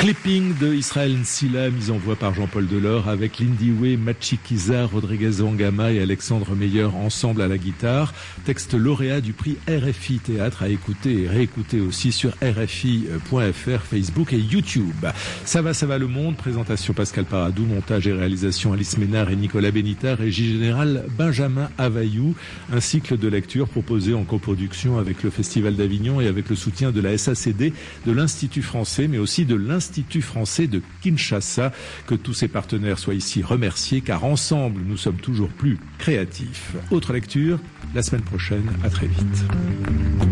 Clipping de Israël Nsila, mise en voix par Jean-Paul Delors, avec Lindiwe Machikiza, Rodriguez Wangama et Alexandre Meyer ensemble à la guitare. Texte lauréat du prix RFI Théâtre, à écouter et réécouter aussi sur RFI.fr, Facebook et YouTube. Ça va le monde. Présentation Pascal Paradou, montage et réalisation Alice Ménard et Nicolas Bénitard, régie générale Benjamin Availlou. Un cycle de lecture proposé en coproduction avec le Festival d'Avignon et avec le soutien de la SACD, de l'Institut français, mais aussi de l'Institut français de Kinshasa. Que tous ces partenaires soient ici remerciés, car ensemble, nous sommes toujours plus créatifs. Autre lecture, la semaine prochaine. À très vite.